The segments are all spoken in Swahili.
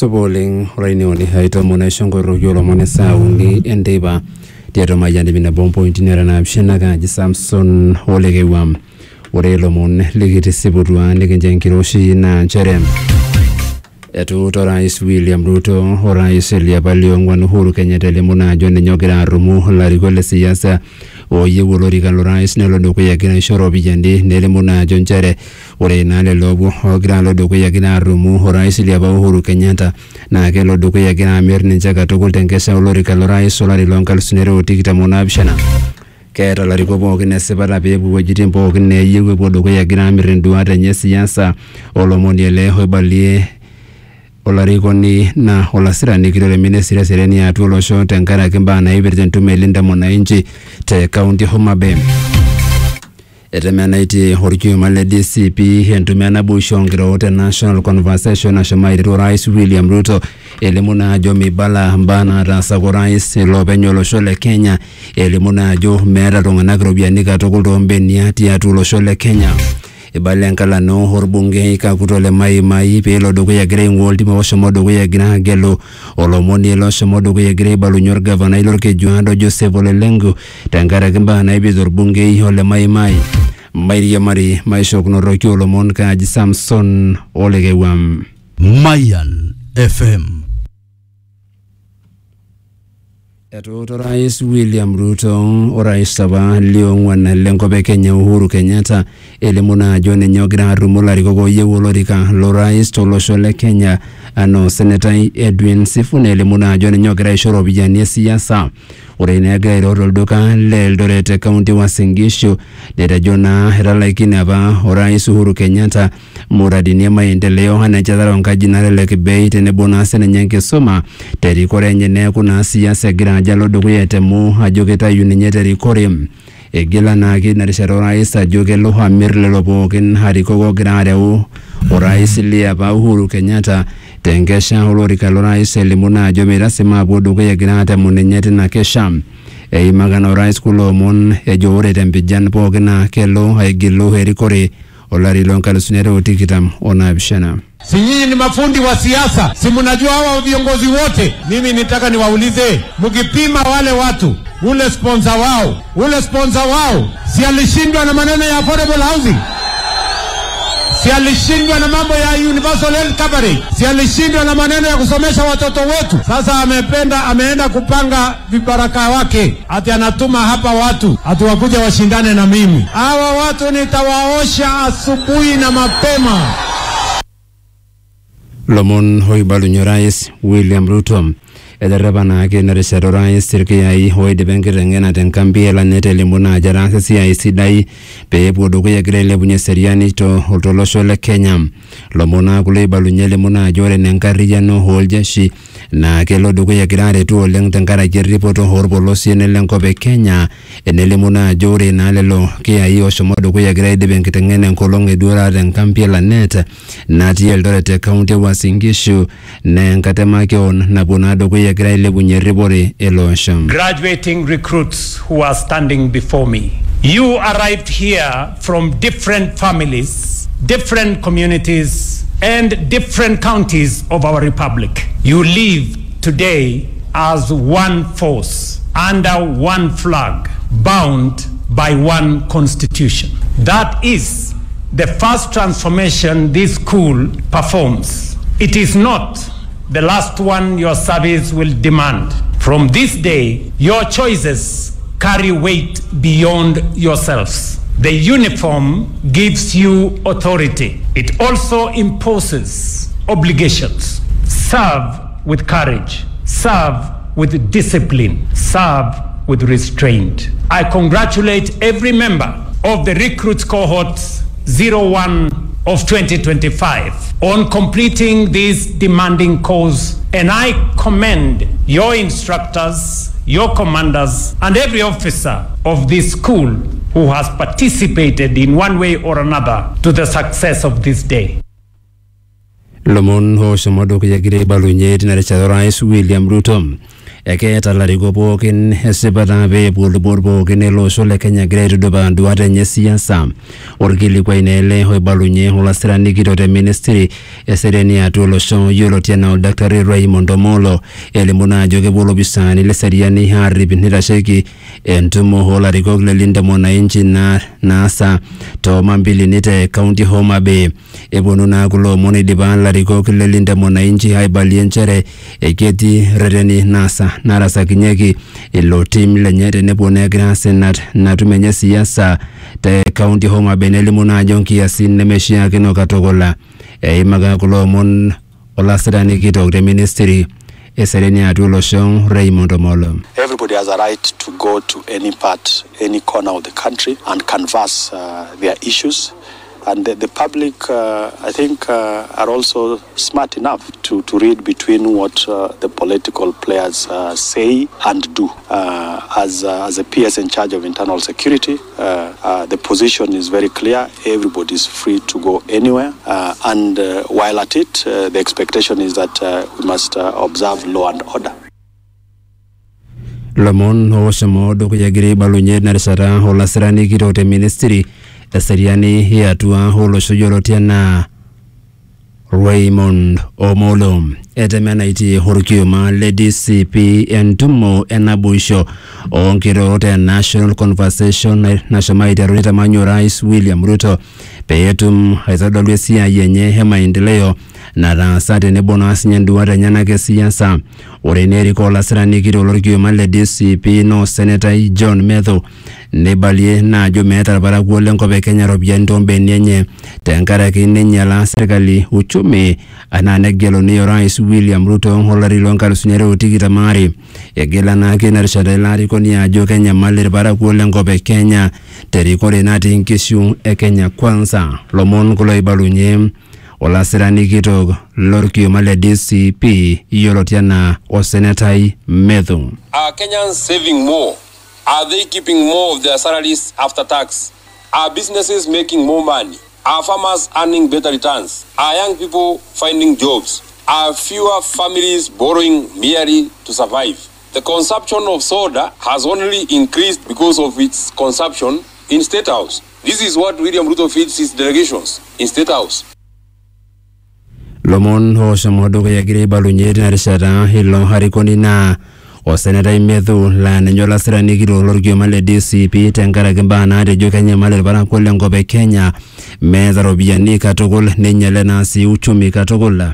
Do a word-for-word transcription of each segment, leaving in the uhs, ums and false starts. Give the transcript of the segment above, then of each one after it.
Soboling Rainioni Haito Moneshongo Rogolo Monesa Undi Endeba Diato Mayandi Bina Bompo Intinera na Shenaga Samson Olegewam Orelo Mon Ligiti Siburuan Ligenjen Kiroshi na Cherem Etu Rais William Ruto Rais Elia Baliongwan Uhuru Kenyatta Lemuna John Nyogera Rumu Larigole Siasa Oye Wolorika Rais Nelo Dokuya Gina Shoro Bijandi Nelemuna John Chere Ore Nale Lobu Ogra Lodokuya Gina Rumu Rais Elia Uhuru Kenyatta na Kelo Dokuya Gina Amir Ninjaga Tokul Tenkesa Olorika Rais Solari Lonkal Sunero Tikita Monabshana Kera lariko bogine sebara bebu wajiti bogine yewe Bodokuya Gina Amir Nduata Nyesiasa Olomoni Eleho Balie Olariko ni na olasira ni kilo lemine sira sereni ya tuolo show tenkara kimba na ibirten tume linda mona inchi te county Homa Bay. Etemena iti horikio male D C P hentumena bushongiro ote National Conversation na shamairi Rais William Ruto elimuna jo mibala mbana rasa kwa Rais lopenyo lo shole Kenya elimuna jo mera rongana grobianika tokulto mbeni hati ya tuolo shole Kenya. Ibalenka no horbunge ka kutole mai mai pelo dogo ya grey world mo shomo dogo ya gina gelo olomoni lo shomo dogo ya grey balunyor governor ilor ke juando Joseph Olelengu tangara gamba na ibizor bunge hole mai mai mai ya mari mai shokno roki olomon ka ji Samson Olegewam Mayan F M. Eto Rais William Ruto Rais Saba Liongwan Lenkobe Kenya Uhuru Kenyatta elimuna John Nyogera Rumula Rikogo Yewolorika Rais Toloshole Kenya ano Senator Edwin Sifuna elimuna John Nyogera Ishoro Bijani Siasa Urenega Iroldoka Leldorete County Wasingishu Deta Jona Heralaikini Aba Rais Uhuru Kenyatta Muradini Maendeleo Hanachadara Nkajina Lekibei Tenebona Sene Nyanke Soma Terikore Nyene Kuna Siasa Gira Jalo Duguyete Mu Ajogeta Uninyete Rikorim Egila Nagi Narisharo Rais Ajoge Loha Mirle Lobokin Harikogo Gradeu Rais Liaba Uhuru Kenyatta Tengesha Olorika Rais Elimuna Jomira Sema Boduguya Ginata Muninyete na Kesham E Magana Rais Kulomon Ejore Tempijan Pogina Kelo Egilo Herikore Olari Lonkal Sunero Tikitam Onabshana. Si nyinyi ni mafundi wa siasa, si mnajua hawa viongozi wote. Mimi nitaka niwaulize, mkipima wale watu, ule sponsor wao, ule sponsor wao, si alishindwa na maneno ya affordable housing? Si alishindwa na mambo ya universal health coverage? Si alishindwa na maneno ya kusomesha watoto wetu? Sasa amependa, ameenda kupanga vibaraka wake, ati anatuma hapa watu, ati wakuja washindane na mimi. Hawa watu nitawaosha asubuhi na mapema. Lomon Hoibalu Rais William Ruto Edereba na ake narisaro Rais Sirkiyai Hoi Debenkirengena Tenkambi la nete limuna Jarasa C I C dai Peepu Dukuya Grele Bunye Seriani to Holtolosho le Kenya Lomona Kule Balunye limuna Jore Nenkari Yano Holjeshi na Kelo Dukuya Grade tu Oleng Tenkara Jeripoto Horbolosi Nelenkobe Kenya Enelimuna Jore na lelo Kia Iyo Shomo Dukuya Grade Benkitengene Nkolonge Dura Tenkambi la nete Nati Eldorete County Wasingishu Nenkatemakyon Nabuna Dukuya Graduating recruits who are standing before me. You arrived here from different families, different communities, and different counties of our republic. You live today as one force, under one flag, bound by one constitution. That is the first transformation this school performs. It is not the last one your service will demand. From this day, your choices carry weight beyond yourselves. The uniform gives you authority. It also imposes obligations. Serve with courage. Serve with discipline. Serve with restraint. I congratulate every member of the recruits cohort zero one of twenty twenty-five on completing this demanding course, and I commend your instructors, your commanders, and every officer of this school who has participated in one way or another to the success of this day. Lomon ho Somodo Yagire Balunye Rais William Ruto ekeeta larikok pookin esipata pee epuo lubot pookin ele osho le Kenya egira aitudupa nduat enye siasa. Orkilikuai ele oibalunye olasirani kitok te ministry eseriani atua olosho yioloti enaa Daktari Raymond Omolo elimu naa ajo kepuo lopisaani leseriani aarrip neitasheiki entumo olarikok le Linda Mwananchi na naasa toomambilini te County Homa Bay. Eponu naa kulo omon idipa larikok le Linda Mwananchi aibalie nchere eketii reteni naasa narasakinyeki ilo tim lenye tenepuo negira aas natum enye siasa te County Homa Bay. Nelimu naa ajo nkiasin nemeshiakino katukul eimaka kulo omon olasirani kitok te ministry eseriani atua olosho Raymond Omolo. Everybody has a right to go to any part, any corner of the country and canvass uh, their issues. And the, the public, uh, I think, uh, are also smart enough to, to read between what uh, the political players uh, say and do. Uh, as, uh, as a P S in charge of internal security, uh, uh, the position is very clear. Everybody is free to go anywhere. Uh, and uh, while at it, uh, the expectation is that uh, we must uh, observe law and order. Lomon oshomo dukuya giri balunye narishata olasirani kitok te ministry eseriani yatua olosho yioloti enaa Raymond Omolo. Etemena iti horkiuma le D C P entumo enabuisho onkirorot e National Conversation nashomo aiteru nitamanyo Rais William Ruto peetum aitodolu esiai enye emaendeleo nataasa tenebo naasinye nduat enyenak esiasa. Ore neriko olasirani kitok lorkiuma le D C P no Senator John Methu neibalie naa ajo meeta irparakuo lenkop e Kenya ropiyiani toombeni enye tenkaraki neinyala serkali uchumi anaa negeluni Rais William Ruto olari loonkalusuni are otikitam aare. Egela naake ina rishata ilo arikoni ajo kenyamal irparakuo lenkop e Kenya terikore natii nkishu e Kenya Kwanza. Lomon kulo ibalunye olasirani kitok lorkiuma le D C P yioloti enaa Osenetai Methu. Are Kenyans saving more? Are they keeping more of their salaries after tax? Are businesses making more money? Are farmers earning better returns? Are young people finding jobs? Are fewer families borrowing merely to survive? The consumption of soda has only increased because of its consumption in State House. This is what William Ruto feeds his delegations in State House. Lomon oshomo dukuya giri balunye narishata ilo harikoni na Osenetai Methu la ninye olasirani kitok lorkiuma le D C P tenkaraki mbaa naatejo kenyamal irparakuo lenkop e Kenya meeta ropiyiani katukul neinyale naa sii uchumi katukul.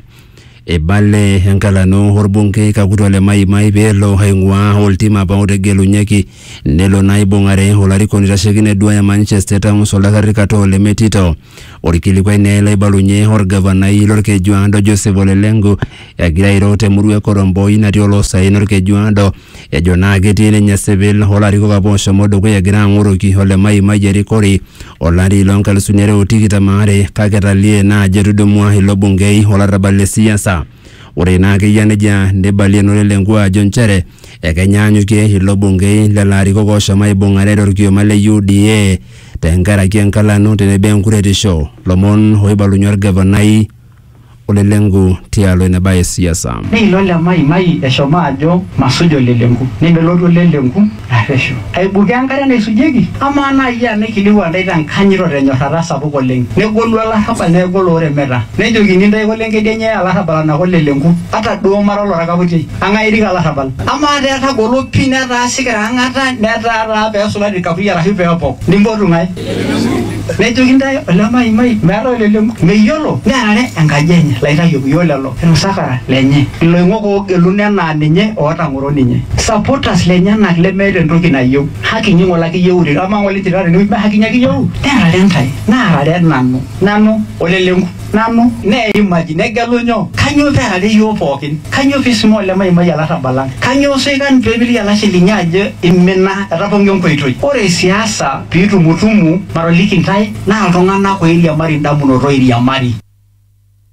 Ebale enkalano orbungei Kakuto le Maimai peelo aing'ua oltim apa otegelunyeki nelo naa ibung'are olarikoni oitashekine duo ya Manchester Town Oldakari Katoo le Metito. Orkilikuai naa ele aibalunye orgavanai lorkejuado Joseph Ole Lenku egira airo temurua e Koromboi natii olosaen orkejuado ejo naa ketii ninye sipil olarikok apa oshomo dukuya egira ang'oroki Ole Maimai erikore olari loonkalusuni are otikitam aare kake etalie naa ajo etudumua ilo bungei olarrabal le siasa. Ore naa akeyia nejia neibalie Ole Lenku ajo nchere ekenyaanyukie ilo bungei lelo arikok oshomo aibung'are orkioma le U D A tenkaraki enkalano tenebo enkuretisho. Lomon oibalunye orgavanai Ole Lenku tialo ina baye siasa. Neilo le Maimai eshomo ajo masuj Ole Lenku nemelotu Ole Lenku arresho aibuke enkare naisujieki amaa naaji anakiliwa ntae tenkanyito tenyorrata sapuk oleng negolu olarrabal negolu oremeta nejokini ntae kole enkedienye olarrabal anako Ole Lenku ata duo mara olorakaputiai ang'ae erik olarrabal amaa taa etagolo pii netaa sikira ang'ata netaa taa peesulari irkapui arashu peepok nimpotu ng'ae nejoki ntae Ole Maimai meeta Ole Lenku meyiolo neerare enkaji enye laitayiok yiolo lelo irmusakara lenye iloing'ok oogeluni enaa ninye oota ng'oro ninye supporters lenyenak lemeeta entoki nayieu haki nying'o lake yieuri ama ng'ole tira tenewueji mee haki nyaki yieu neerare ntae naarare nanu nanu Ole Lenku nanu neimagine negelu nyoo kanyoo peerare yiok pookin kanyoo piisuma Ole Maimai olarrabal lang kanyoo seikan peemiri ela shilingi ajo imina etapong'o enkoitoi. Ore siasa piitumutumu maroliki ntae naa iltung'anak oiriamari indamunot oiriamari.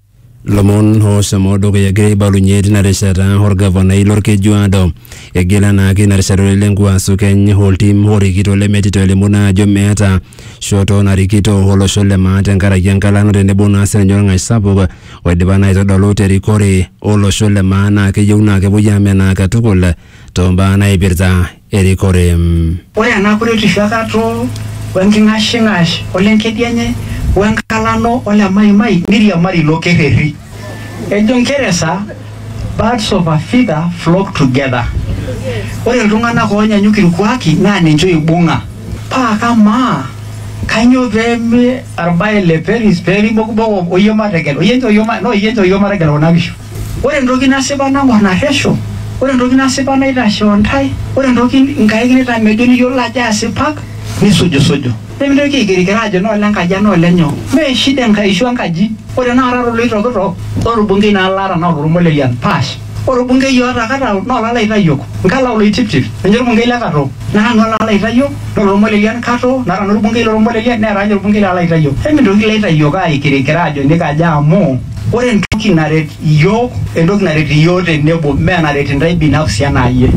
Lomon hosamo dogo ya grey balunyeti na reshata horgavana ilorke juado egela na kina reshata lengua sukeny whole team hori kito le metito le muna jometa shoto na rikito holo shole mate ngara yankalano de nebona senyor ngai sabuga wedibana ito dolote rikore holo shole mana ke yuna ke buyame na katukul tomba na ibirza erikore ore anakure tishakato wenkingashingash olenkedianye wenkalano ole mai mai niria mari lokereri ejonkeresa birds of a feather flock together ore iltung'anak oonyanyukira kwaki naa ninche ibung'a paa kama kanyo peme arbae le peris peri bokuboko oyoma tegel oyenjo oyoma no oyenjo oyoma tegel onakisho ore ntoki nasipa nang'or narresho ore ntoki nasipa naitashe ontai ore ntoki nkaik nitamejo niyiolo ajo asipak nisujusuju nemintoki aikirikira ajo noole enkaji noole nyoo mee shida enkaisho enkaji ore naara toloitokitok orbungei naalara naa olormolelian pash ore orbungei oota kata noolala aitayiok nkala oloitiptip enye orbungei lekato naa noolala aitayiok nolormolelian kato nara norbungei lormolelian neera anye orbungei lala aitayiok emintoki laitayiok aikirikira ajo nikaja amu ore entoki naret iyiok entoki naret iyiok tenebo mee naret intai binafsi anaayie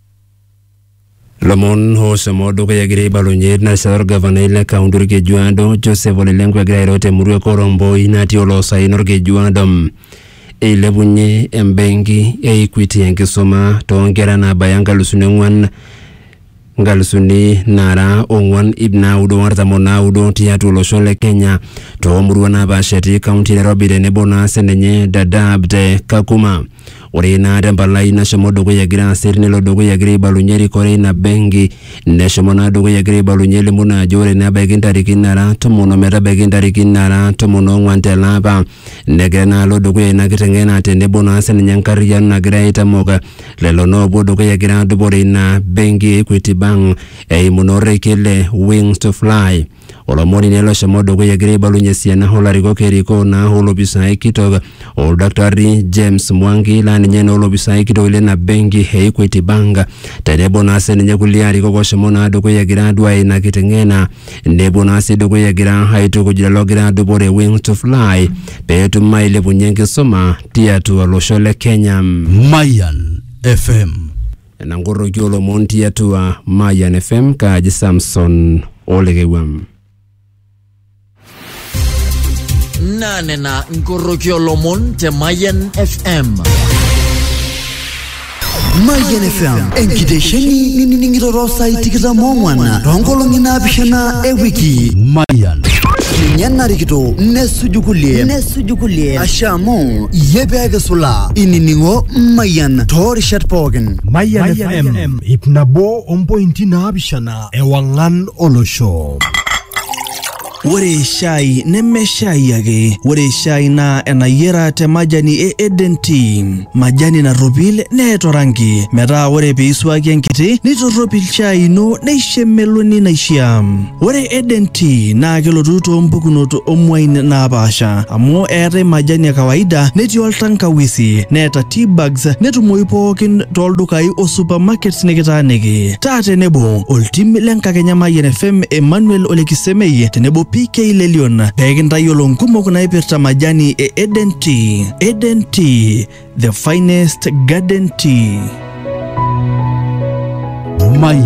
Lomon hosamo dogo ya grey balunyeti na reshata horgavana ile kaunti ke juado Joseph Olelengu agira irote murue korombo inati olosa inorke juado eilebunye embenki e Equity enkisuma toonkera naabaya nkalusuni ong'uan nkalusuni nara ong'uan ip naudo artam naudo tiatua olosho le Kenya toomurua naapaasha etii kaunti Nairobi tenebo naa sininye Dadaab te Kakuma. Ore ina tempalai nashomo dukuya egira asir nelo dukuya egira aibalunye erikore ina benki neshomo naa dukuya egira aibalunye elimu naa ajo ore nebaiki ntarikini nara tomon ometabaiki ntarikini nara tomon ong'uan telapa negira naa alo dukuya ina kiteng'ena tenebo naa sininye enkarriyiano nagira aitamok lelo noopuo dukuya egira adupore ina benki Equity Bank eimu naa orekie le Wings to Fly. Olomoni nelo shomo dukuya egira aibalunye esiana olarikok erikoo naa olopisai kitok oldakitari James Mwangi laa ninye naa olopisai kitok lena benki e Equity Bank tenebo naa sininye kulie arikok oshomo naa dukuya egira aduaya ina kiteng'ena nebo naa sii dukuya egira aitukuj lelo ogira adupore Wings to Fly peetum ailepunye enkisuma tiatua olosho le Kenya. Mayan F M Enang'oroki olomon tiatua Mayan F M kaaji Samson Olekewam. Nane na nkoroki olomon te Mayan F M. Mayan F M enkitesheni nining'ito toosai tikitam ong'uan toonkolong'i naapishana ewiki. Mayan ninye narikito nesuju kulie nesuju kulie ashamu iyie peekisula inining'o Mayan toorishat pookin. Mayan F M ip nabo ompointi naapishana ewang'an olosho. Ore shai neme shai ake, ore shai naa enayiera te majani e Eden Tea. Majani narropil neeta rangi metaa ore piisuaki enkiti nitorropil shai ino neisho emeloni naishia. Ore Eden Tea naa kelotu toompukunot omuain naapaasha amu eetai majani ya kawaida netii oltangawisi neeta tea bags netumoyu pookin tooldukai o supermarkets nikitaaniki. Taa tenebo oltim lenkakenya Mayan F M Emmanuel Olekisemei tenebo P K Lelion peekintayiolo nkumok naipirta majani e Eden Tea. Eden Tea, the finest garden tea. Mayan